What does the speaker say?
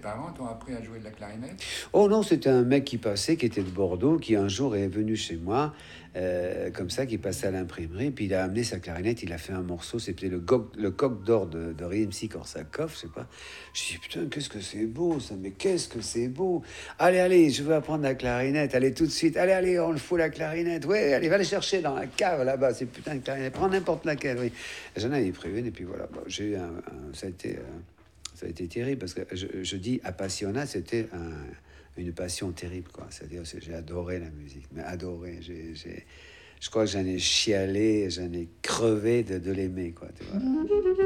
parents t'ont appris à jouer de la clarinette? Oh non, c'était un mec qui passait, qui était de Bordeaux, qui un jour est venu chez moi, comme ça, qui passait à l'imprimerie, puis il a amené sa clarinette, il a fait un morceau, c'était le coq d'or de Rimsky-Korsakov, je sais pas. Je dis, putain, qu'est-ce que c'est beau ça, mais qu'est-ce que c'est beau. Allez, allez, je veux apprendre la clarinette, allez tout de suite, allez, allez, on le fout la clarinette, ouais, allez, va les chercher dans la cave là-bas, c'est putain de clarinette, prends n'importe laquelle, oui. J'en avais pris une, et puis voilà, bon, j'ai eu ça a été... ça a été terrible parce que je dis Appassiona, c'était une passion terrible, quoi. C'est-à-dire que j'ai adoré la musique, mais adoré. Je crois que j'en ai chialé, j'en ai crevé de l'aimer, quoi. Tu vois.